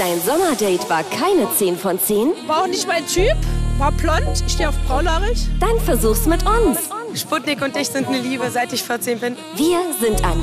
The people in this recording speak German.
Dein Sommerdate war keine 10 von 10? War auch nicht mein Typ. War blond, ich stehe auf braunhaarig. Dann versuch's mit uns. Sputnik und ich sind eine Liebe, seit ich 14 bin. Wir sind an